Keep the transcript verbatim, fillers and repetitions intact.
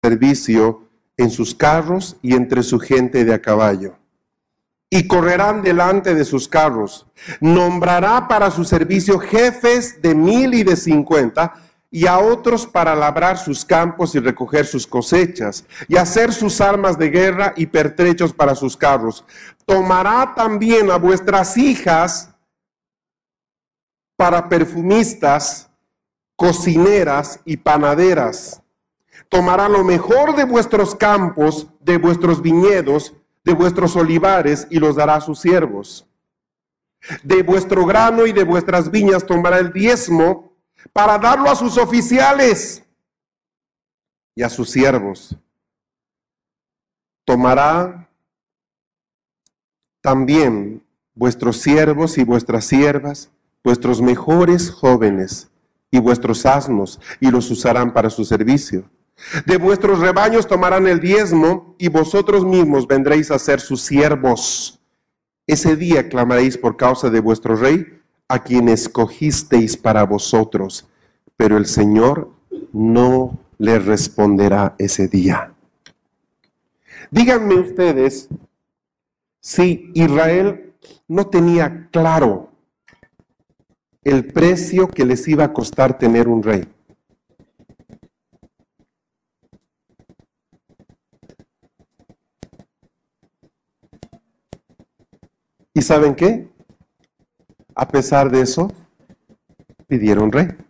servicio en sus carros y entre su gente de a caballo. Y correrán delante de sus carros. Nombrará para su servicio jefes de mil y de cincuenta, y a otros para labrar sus campos y recoger sus cosechas, y hacer sus armas de guerra y pertrechos para sus carros. Tomará también a vuestras hijas para perfumistas, cocineras y panaderas. Tomará lo mejor de vuestros campos, de vuestros viñedos, de vuestros olivares, y los dará a sus siervos. De vuestro grano y de vuestras viñas tomará el diezmo para darlo a sus oficiales y a sus siervos. Tomará también vuestros siervos y vuestras siervas, vuestros mejores jóvenes y vuestros asnos, y los usarán para su servicio. De vuestros rebaños tomarán el diezmo, y vosotros mismos vendréis a ser sus siervos. Ese día clamaréis por causa de vuestro rey, a quien escogisteis para vosotros, pero el Señor no le responderá ese día. Díganme ustedes si Israel no tenía claro el precio que les iba a costar tener un rey. ¿Y saben qué? A pesar de eso, pidieron rey.